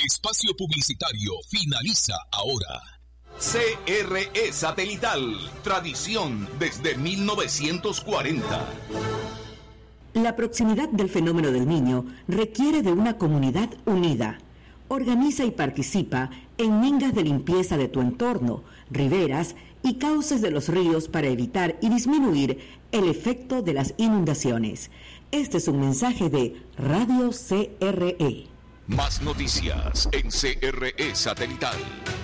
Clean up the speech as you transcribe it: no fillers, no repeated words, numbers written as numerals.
espacio publicitario finaliza ahora. CRE Satelital, tradición desde 1940. La proximidad del fenómeno del Niño requiere de una comunidad unida. Organiza y participa en mingas de limpieza de tu entorno, riberas y cauces de los ríos para evitar y disminuir el efecto de las inundaciones. Este es un mensaje de Radio CRE. Más noticias en CRE Satelital.